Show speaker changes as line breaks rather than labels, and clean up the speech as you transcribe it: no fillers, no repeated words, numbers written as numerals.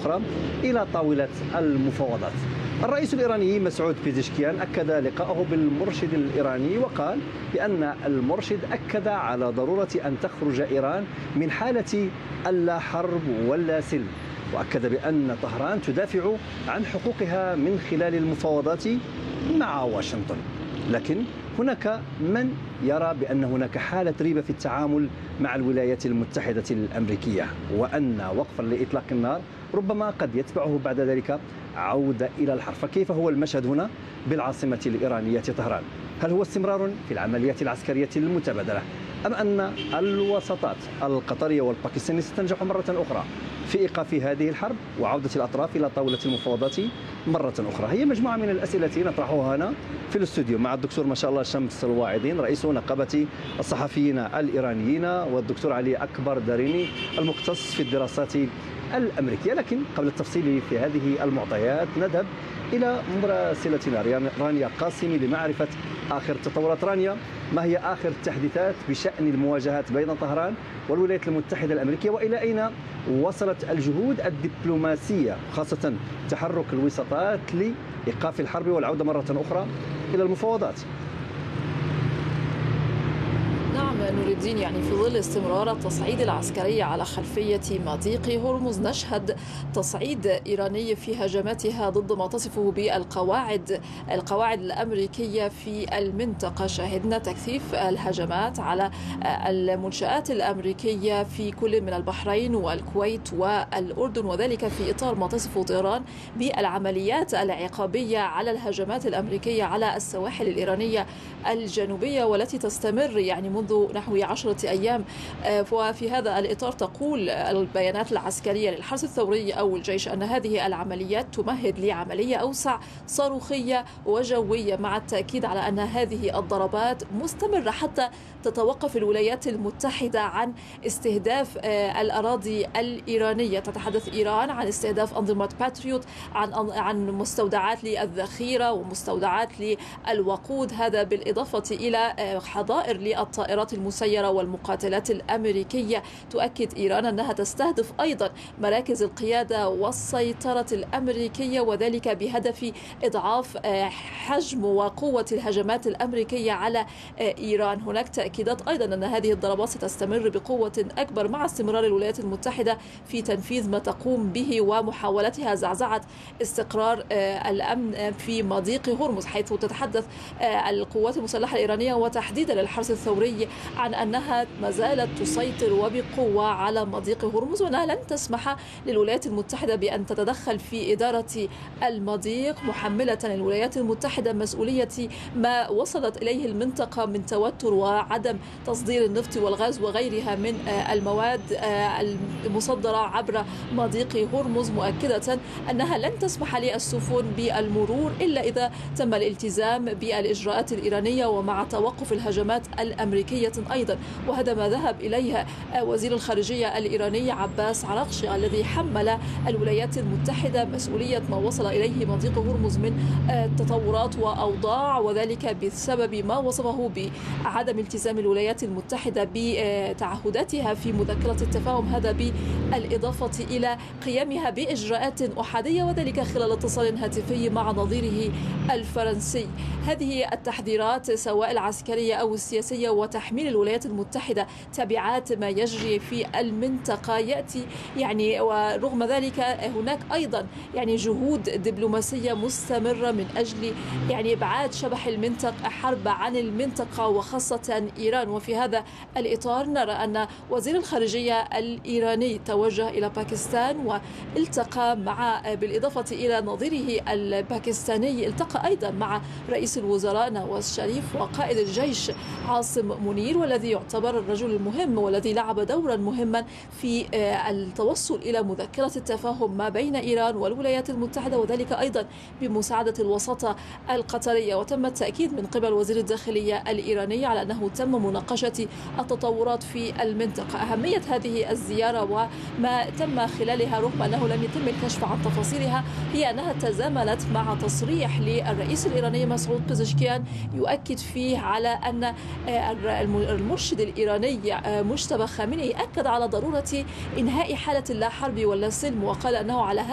أخرى إلى طاولة المفاوضات. الرئيس الإيراني مسعود بيزشكيان أكد لقاءه بالمرشد الإيراني وقال بأن المرشد أكد على ضرورة أن تخرج إيران من حالة اللا حرب ولا سلم، وأكد بأن طهران تدافع عن حقوقها من خلال المفاوضات مع واشنطن. لكن هناك من يرى بأن هناك حالة ريبة في التعامل مع الولايات المتحدة الأمريكية، وأن وقفا لإطلاق النار ربما قد يتبعه بعد ذلك عودة إلى الحرب. فكيف هو المشهد هنا بالعاصمة الإيرانية طهران؟ هل هو استمرار في العمليات العسكرية المتبادلة، أم أن الوساطات القطرية والباكستانية ستنجح مرة أخرى في إيقاف هذه الحرب وعودة الأطراف إلى طاولة المفاوضات مرة أخرى؟ هي مجموعة من الأسئلة نطرحها هنا في الاستوديو مع الدكتور ما شاء الله شمس الواعظين رئيس نقابة الصحفيين الإيرانيين، والدكتور علي أكبر داريني المختص في الدراسات الأمريكية. لكن قبل التفصيل في هذه المعطيات نذهب إلى مراسلتنا رانيا قاسمي لمعرفة آخر التطورات. رانيا، ما هي آخر التحديثات بشأن المواجهات بين طهران والولايات المتحدة الأمريكية، وإلى أين وصلت الجهود الدبلوماسية خاصة تحرك الوساطات لإيقاف الحرب والعودة مرة أخرى إلى المفاوضات؟
نعم نور الدين، في ظل استمرار التصعيد العسكري على خلفية مضيق هرمز نشهد تصعيد إيراني في هجماتها ضد ما تصفه بالقواعد الأمريكية في المنطقة. شاهدنا تكثيف الهجمات على المنشآت الأمريكية في كل من البحرين والكويت والأردن، وذلك في إطار ما تصفه طهران بالعمليات العقابية على الهجمات الأمريكية على السواحل الإيرانية الجنوبية، والتي تستمر منذ نحو 10 أيام. وفي هذا الإطار تقول البيانات العسكرية للحرس الثوري أو الجيش أن هذه العمليات تمهد لعملية أوسع صاروخية وجوية، مع التأكيد على أن هذه الضربات مستمرة حتى تتوقف الولايات المتحدة عن استهداف الأراضي الإيرانية. تتحدث إيران عن استهداف أنظمة باتريوت، عن مستودعات للذخيرة ومستودعات للوقود، هذا بالإضافة إلى حظائر للطائرات المسيرة والمقاتلات الأمريكية. تؤكد إيران أنها تستهدف أيضا مراكز القيادة والسيطرة الأمريكية، وذلك بهدف إضعاف حجم وقوة الهجمات الأمريكية على إيران. هناك تأكيدات أيضا أن هذه الضربات ستستمر بقوة أكبر مع استمرار الولايات المتحدة في تنفيذ ما تقوم به ومحاولتها زعزعة استقرار الأمن في مضيق هرمز، حيث تتحدث القوات المسلحة الإيرانية وتحديدا الحرس الثوري عن أنها ما زالت تسيطر وبقوة على مضيق هرمز، وأنها لن تسمح للولايات المتحدة بأن تتدخل في إدارة المضيق، محملة الولايات المتحدة مسؤولية ما وصلت إليه المنطقة من توتر وعدم تصدير النفط والغاز وغيرها من المواد المصدرة عبر مضيق هرمز، مؤكدة أنها لن تسمح للسفن بالمرور إلا إذا تم الالتزام بالإجراءات الإيرانية ومع توقف الهجمات الأمريكية أيضا. وهذا ما ذهب إليه وزير الخارجية الإيراني عباس عراقشي، الذي حمل الولايات المتحدة مسؤولية ما وصل إليه مضيق هرمز من تطورات وأوضاع، وذلك بسبب ما وصفه بعدم التزام الولايات المتحدة بتعهداتها في مذكرة التفاهم، هذا بالإضافة إلى قيامها بإجراءات أحادية، وذلك خلال اتصال هاتفي مع نظيره الفرنسي. هذه التحذيرات سواء العسكرية أو السياسية وتحميل الولايات المتحدة تبعات ما يجري في المنطقة يأتي ورغم ذلك هناك أيضا جهود دبلوماسية مستمرة من أجل إبعاد شبح المنطقة حرب عن المنطقة وخاصة إيران. وفي هذا الإطار نرى أن وزير الخارجية الإيراني توجه إلى باكستان والتقى بالإضافة إلى نظيره الباكستاني التقى أيضا مع رئيس الوزراء نواز شريف وقائد الجيش عاصم منير، والذي يعتبر الرجل المهم والذي لعب دورا مهما في التوصل إلى مذكرة التفاهم ما بين إيران والولايات المتحدة، وذلك أيضا بمساعدة الوساطة القطرية. وتم التأكيد من قبل وزير الداخلية الإيراني على أنه تم مناقشة التطورات في المنطقة. أهمية هذه الزيارة وما تم خلالها رغم أنه لم يتم الكشف عن تفاصيلها هي أنها تزامنت مع تصريح للرئيس الإيراني مسعود بيزشكيان يؤكد فيه على أن المرشد الإيراني مجتبى خامنئي أكد على ضرورة إنهاء حالة اللا حرب ولا سلم، وقال أنه على